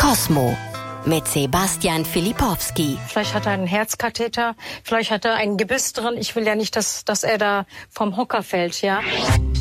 Kosmo mit Sebastian Filipowski. Vielleicht hat er einen Herzkatheter, vielleicht hat er ein Gebiss drin. Ich will ja nicht, dass er da vom Hocker fällt, ja.